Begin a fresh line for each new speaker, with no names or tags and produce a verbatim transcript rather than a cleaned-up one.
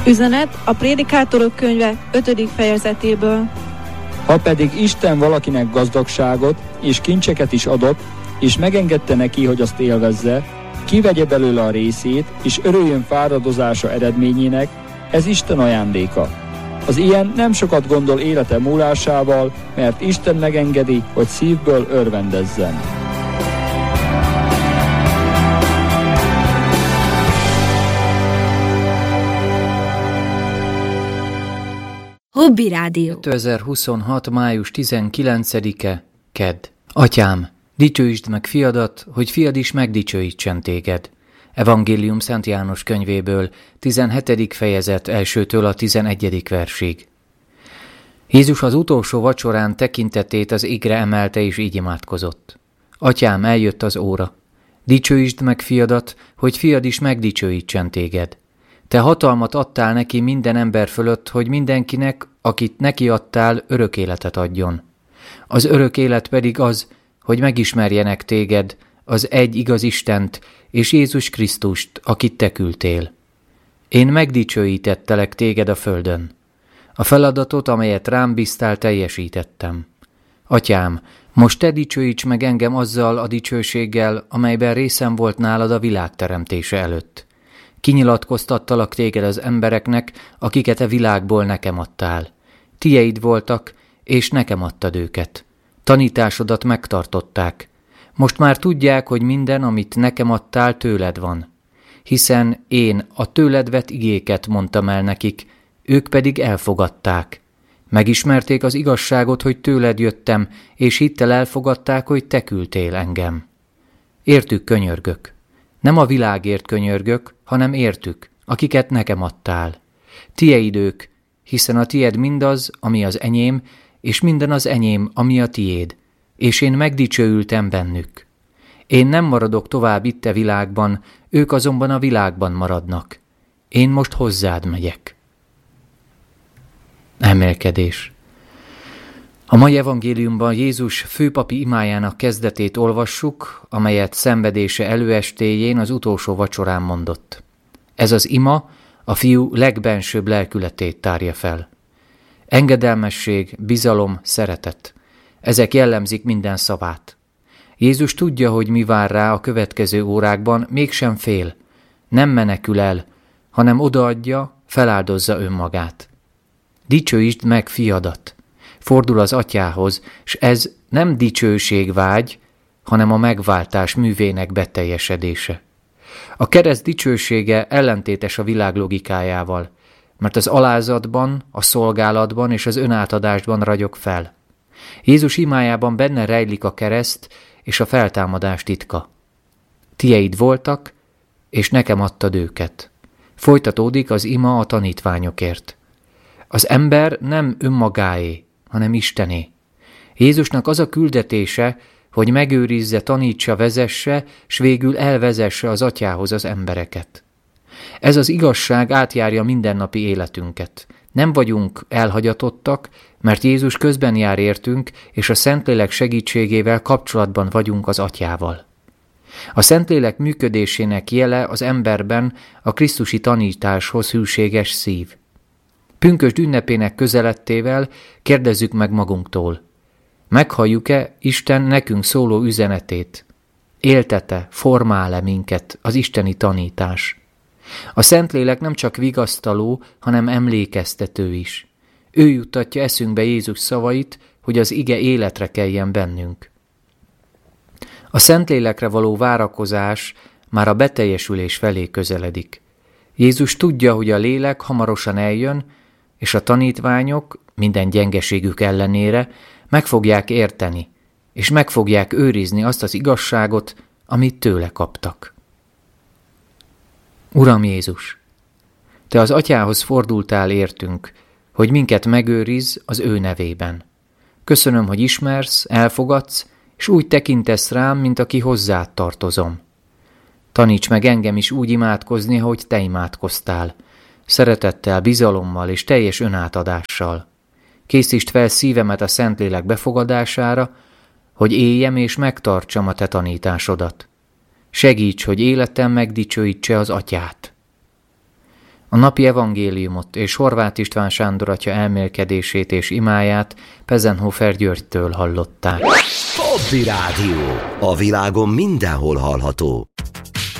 Üzenet a Prédikátorok könyve ötödik fejezetéből.
Ha pedig Isten valakinek gazdagságot és kincseket is adott, és megengedte neki, hogy azt élvezze, kivegye belőle a részét, és örüljön fáradozása eredményének, ez Isten ajándéka. Az ilyen nem sokat gondol élete múlásával, mert Isten megengedi, hogy szívből örvendezzen.
Hobby Rádió.
kétezer-huszonhat. május tizenkilencedike. Kedd. Atyám, dicsőítsd meg fiadat, hogy fiad is megdicsőítsen téged. Evangélium Szent János könyvéből, tizenhetedik fejezet elsőtől a tizenegyedik versig. Jézus az utolsó vacsorán tekintetét az égre emelte és így imádkozott. Atyám, eljött az óra. Dicsőítsd meg fiadat, hogy fiad is megdicsőítsen téged. Te hatalmat adtál neki minden ember fölött, hogy mindenkinek, akit neki adtál, örök életet adjon. Az örök élet pedig az, hogy megismerjenek téged, az egy igaz Istent, és Jézus Krisztust, akit te küldtél. Én megdicsőítettelek téged a földön. A feladatot, amelyet rám bíztál, teljesítettem. Atyám, most te dicsőíts meg engem azzal a dicsőséggel, amelyben részem volt nálad a világ teremtése előtt. Kinyilatkoztattalak téged az embereknek, akiket a világból nekem adtál. Tieid voltak, és nekem adtad őket. Tanításodat megtartották. Most már tudják, hogy minden, amit nekem adtál, tőled van. Hiszen én a tőled vett igéket mondtam el nekik, ők pedig elfogadták. Megismerték az igazságot, hogy tőled jöttem, és hittel elfogadták, hogy te küldtél engem. Értük könyörgök. Nem a világért könyörgök, hanem értük, akiket nekem adtál. Tieid ők, hiszen a tied mindaz, ami az enyém, és minden az enyém, ami a tiéd, és én megdicsőültem bennük. Én nem maradok tovább itt a világban, ők azonban a világban maradnak. Én most hozzád megyek. Emelkedés. A mai evangéliumban Jézus főpapi imájának kezdetét olvassuk, amelyet szenvedése előestéjén az utolsó vacsorán mondott. Ez az ima a fiú legbensőbb lelkületét tárja fel. Engedelmesség, bizalom, szeretet. Ezek jellemzik minden szavát. Jézus tudja, hogy mi vár rá a következő órákban, mégsem fél. Nem menekül el, hanem odaadja, feláldozza önmagát. Dicsőítsd meg fiadat. Fordul az atyához, s ez nem dicsőségvágy, hanem a megváltás művének beteljesedése. A kereszt dicsősége ellentétes a világ logikájával, mert az alázatban, a szolgálatban és az önátadásban ragyog fel. Jézus imájában benne rejlik a kereszt és a feltámadás titka. Tieid voltak, és nekem adtad őket. Folytatódik az ima a tanítványokért. Az ember nem önmagáé, hanem Istené. Jézusnak az a küldetése, hogy megőrizze, tanítsa, vezesse, s végül elvezesse az atyához az embereket. Ez az igazság átjárja mindennapi életünket. Nem vagyunk elhagyatottak, mert Jézus közben jár értünk, és a Szentlélek segítségével kapcsolatban vagyunk az atyával. A Szentlélek működésének jele az emberben a krisztusi tanításhoz hűséges szív. Pünkösd ünnepének közelettével kérdezzük meg magunktól. Meghalljuk-e Isten nekünk szóló üzenetét? Éltete, formál-e minket az isteni tanítás? A Szentlélek nem csak vigasztaló, hanem emlékeztető is. Ő juttatja eszünkbe Jézus szavait, hogy az ige életre keljen bennünk. A Szentlélekre való várakozás már a beteljesülés felé közeledik. Jézus tudja, hogy a lélek hamarosan eljön, és a tanítványok minden gyengeségük ellenére meg fogják érteni, és meg fogják őrizni azt az igazságot, amit tőle kaptak. Uram Jézus, Te az atyához fordultál értünk, hogy minket megőriz az ő nevében. Köszönöm, hogy ismersz, elfogadsz, és úgy tekintesz rám, mint aki hozzád tartozom. Taníts meg engem is úgy imádkozni, ahogy Te imádkoztál, szeretettel, bizalommal és teljes önátadással. Készítsd fel szívemet a Szentlélek befogadására, hogy éljem és megtartsam a Te tanításodat. Segíts, hogy életem megdicsőítse az Atyát. A napi evangéliumot és Horváth István Sándor atya elmélkedését és imáját Pezenhofer Györgytől hallották.
Hobby Rádió. A világon mindenhol hallható.